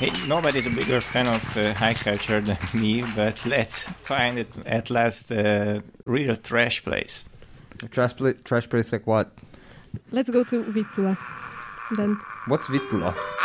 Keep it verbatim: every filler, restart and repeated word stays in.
Hey, nobody's a bigger fan of uh, high culture than me, but let's find it at last a uh, real trash place. Trash, pla- trash place like what? Let's go to Vittula. Then. What's Vittula?